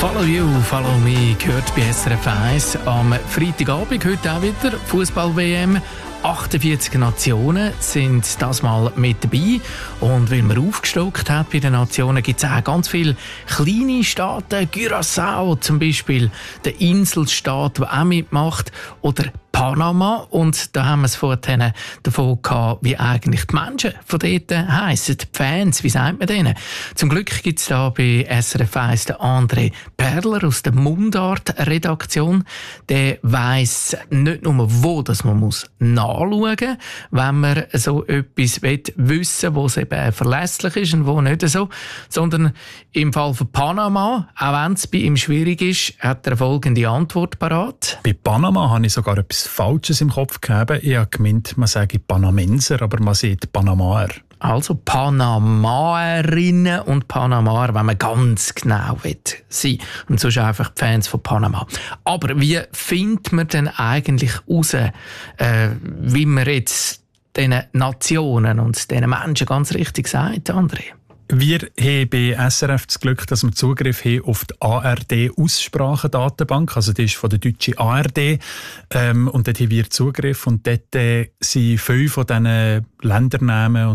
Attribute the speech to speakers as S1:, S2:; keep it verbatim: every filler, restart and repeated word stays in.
S1: Follow You, Follow Me gehört bei S R F eins am Freitagabend, heute auch wieder Fußball-W M. achtundvierzig Nationen sind das mal mit dabei. Und weil man aufgestockt hat bei den Nationen, gibt es auch ganz viele kleine Staaten. Curaçao zum Beispiel, der Inselstaat, der auch mitmacht. Oder Panama. Und da haben wir es vorhin davon gehabt, wie eigentlich die Menschen von dort heissen. Die Fans, wie sagt man denen? Zum Glück gibt es da bei S R F eins den André Perler aus der Mundart-Redaktion. Der weiss nicht nur, wo das man muss nachschauen muss, wenn man so etwas wissen will, wo es eben verlässlich ist und wo nicht so, sondern im Fall von Panama, auch wenn es bei ihm schwierig ist, hat er folgende Antwort parat.
S2: Bei Panama habe ich sogar etwas Falsches im Kopf gehabt. Ich habe gemeint, man sage Panamenser, aber man sieht Panamaer.
S1: Also Panamaerinnen und Panamaer, wenn man ganz genau will sein. Und sonst einfach die Fans von Panama. Aber wie findet man denn eigentlich heraus, äh, wie man jetzt diesen Nationen und diesen Menschen ganz richtig sagt, André?
S2: Wir haben bei S R F das Glück, dass wir Zugriff haben auf die A R D-Aussprachendatenbank. Also die ist von der deutschen A R D. Ähm, und dort haben wir Zugriff. Und dort äh, sind fünf von diesen Ländernamen